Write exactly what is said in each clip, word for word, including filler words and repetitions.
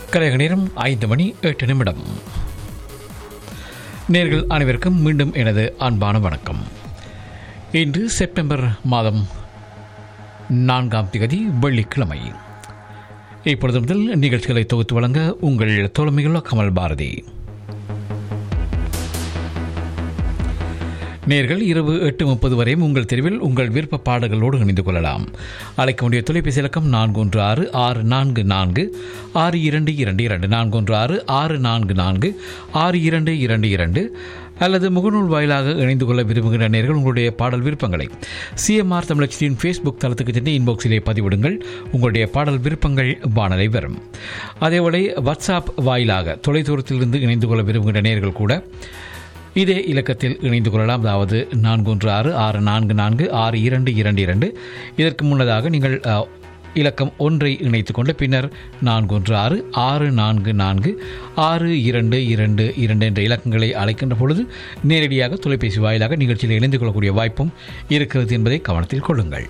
கலையக நேரம் ஐந்து மணி எட்டு நிமிடம். நேர்கள் அனைவருக்கும் மீண்டும் எனது அன்பான வணக்கம். இன்று செப்டம்பர் மாதம் நான்காம் தேதி வெள்ளிக்கிழமை. இப்பொழுது முதல் நிகழ்ச்சிகளை தொகுத்து வழங்க உங்கள் தோழமையுள்ள கமல் பாரதி. நேர்கள் இரவு எட்டு முப்பது வரையும் உங்கள் தெருவில் உங்கள் விருப்ப பாடல்களோடு இணைந்து கொள்ளலாம். அழைக்க வேண்டிய தொலைபேசி இலக்கம் நான்கு ஒன்று ஆறு ஆறு நான்கு நான்கு ஆறு இரண்டு இரண்டு இரண்டு நான்கு ஒன்று ஆறு ஆறு நான்கு நான்கு ஆறு இரண்டு இரண்டு இரண்டு அல்லது முகநூல் வாயிலாக இணைந்து கொள்ள விரும்புகின்ற நேர்கள் உங்களுடைய பாடல் விருப்பங்களை சிஎம்ஆர் தமிழச்சியின் ஃபேஸ்புக் தளத்துக்கு சென்று இன்பாக்ஸிலே பதிவிடுங்கள். உங்களுடைய பாடல் விருப்பங்கள் வானலை வரும். அதேபோல வாட்ஸ்அப் வாயிலாக தொலைதூரத்திலிருந்து இணைந்து கொள்ள விரும்புகின்ற நேர்கள் கூட இதே இலக்கத்தில் இணைந்து கொள்ளலாம். அதாவது நான்கு ஒன்று ஆறு ஆறு நான்கு நான்கு ஆறு இரண்டு இரண்டு இரண்டு. இதற்கு முன்னதாக நீங்கள் இலக்கம் ஒன்றை இணைத்துக் கொண்டு பின்னர் நான்கு ஒன்று ஆறு ஆறு நான்கு நான்கு ஆறு இரண்டு இரண்டு இரண்டு என்ற இலக்கங்களை அழைக்கின்ற பொழுது நேரடியாக தொலைபேசி வாயிலாக நிகழ்ச்சியில் இணைந்து கொள்ளக்கூடிய வாய்ப்பும் இருக்கிறது என்பதை கவனத்தில் கொள்ளுங்கள்.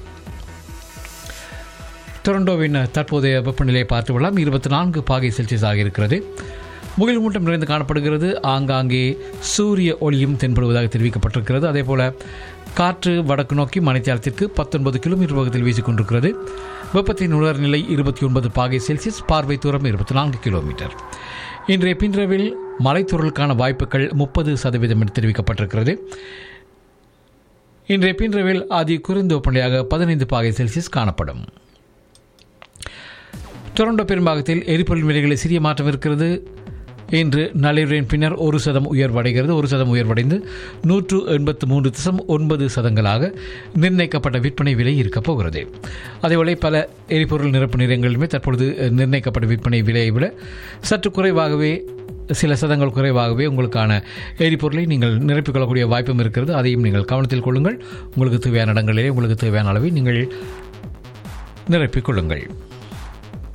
டொரண்டோவின் தற்போதைய வெப்பநிலையை பார்த்து விடலாம். இருபத்தி நான்கு பாகை செல்சியஸ் ஆக இருக்கிறது. முகில் மூட்டம் நிறைந்து காணப்படுகிறது. ஆங்காங்கே சூரிய ஒளியும் தென்படுவதாக தெரிவிக்கப்பட்டிருக்கிறது. அதேபோல காற்று வடக்கு நோக்கி மணித்தியாலத்திற்கு பத்தொன்பது கிலோமீட்டர் வேகத்தில் வீசிக்கொண்டிருக்கிறது. வெப்பத்தின் உணர் நிலை இருபத்தி ஒன்பது பாகை செல்சியஸ், பார்வை தூரம் இருபத்தி நான்கு கிலோமீட்டர். இன்றைய பின்ரவில் மலைத்தூறலுக்கான வாய்ப்புகள் முப்பது சதவீதம் என்று தெரிவிக்கப்பட்டிருக்கிறது. இன்றைய பின்ரவில் அதி குறைந்த வெப்பநிலையாக பதினைந்து பாகை செல்சியஸ் காணப்படும். டொரண்டோ பெரும்பாகத்தில் எரிபொருள் விலைகளில் சிறிய மாற்றம் இருக்கிறது. இன்று நள்ளிரவின் பின்னர் ஒரு சதம் உயர்வடைகிறது. ஒரு சதம் உயர்வடைந்து நூற்று எண்பத்து மூன்று தசம் ஒன்பது சதங்களாக நிர்ணயிக்கப்பட்ட விற்பனை விலை இருக்கப் போகிறது. அதேபோல பல எரிபொருள் நிரப்பு நிலையங்களிலுமே தற்பொழுது நிர்ணயிக்கப்பட்ட விற்பனை விலையை விட சற்று குறைவாகவே, சில சதங்கள் குறைவாகவே உங்களுக்கான எரிபொருளை நீங்கள் நிரப்பிக்கொள்ளக்கூடிய வாய்ப்பும் இருக்கிறது. அதையும் நீங்கள் கவனத்தில் கொள்ளுங்கள். உங்களுக்கு தேவையான இடங்களிலே உங்களுக்கு தேவையான அளவை நீங்கள் நிரப்பிக் கொள்ளுங்கள்.